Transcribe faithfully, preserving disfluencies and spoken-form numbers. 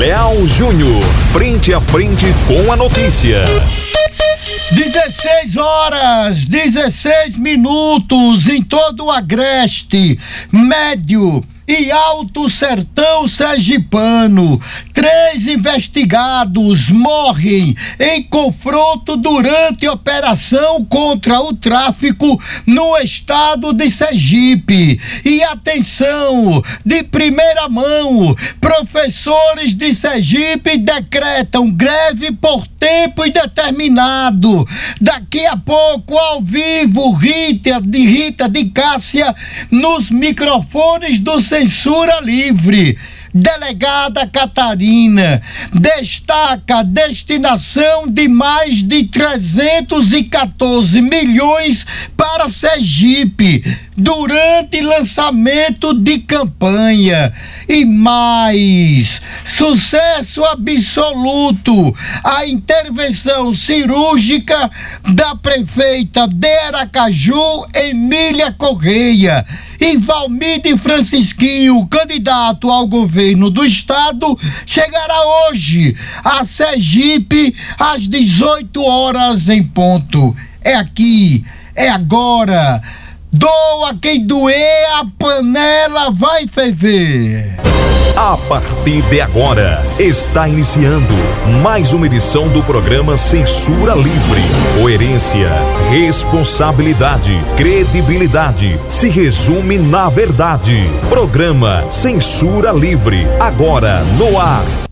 Leal Júnior, frente a frente com a notícia. dezesseis horas, dezesseis minutos em todo o Agreste, Médio e Alto Sertão Sergipano. Três investigados morrem em confronto durante operação contra o tráfico no estado de Sergipe. E atenção, de primeira mão, professores de Sergipe decretam greve por tempo indeterminado. Daqui a pouco, ao vivo, Rita de, Rita de Cássia nos microfones do Censura Livre. Delegada Catarina destaca a destinação de mais de trezentos e quatorze milhões para Sergipe durante lançamento de campanha. E mais, sucesso absoluto, a intervenção cirúrgica da prefeita de Aracaju, Emília Correia. E Valmide Francisquinho, candidato ao governo do estado, chegará hoje a Sergipe às dezoito horas em ponto. É aqui, é agora. Doa quem doer, a panela vai ferver. A partir de agora, está iniciando mais uma edição do programa Censura Livre. Coerência, responsabilidade, credibilidade se resume na verdade. Programa Censura Livre, agora no ar.